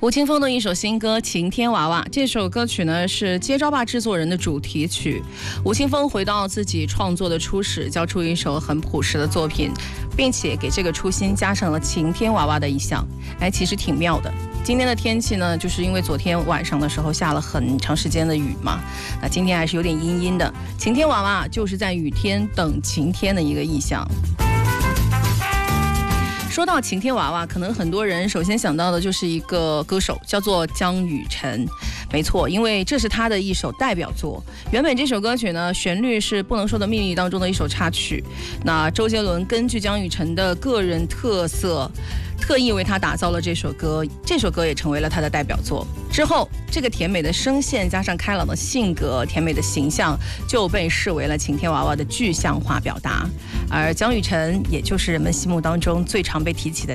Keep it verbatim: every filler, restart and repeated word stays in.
吴青峰的一首新歌《晴天娃娃》，这首歌曲呢是接招吧制作人的主题曲。吴青峰回到自己创作的初始，交出一首很朴实的作品，并且给这个初心加上了晴天娃娃的意象。哎，其实挺妙的。今天的天气呢，就是因为昨天晚上的时候下了很长时间的雨嘛，那今天还是有点阴阴的。晴天娃娃就是在雨天等晴天的一个意象。说到晴天娃娃，可能很多人首先想到的就是一个歌手，叫做江雨晨。没错，因为这是他的一首代表作。原本这首歌曲呢，旋律是《不能说的秘密》当中的一首插曲。那周杰伦根据江雨晨的个人特色，特意为他打造了这首歌，这首歌也成为了他的代表作。之后，这个甜美的声线加上开朗的性格、甜美的形象，就被视为了晴天娃娃的具象化表达。而江雨晨，也就是人们心目当中最常被提起的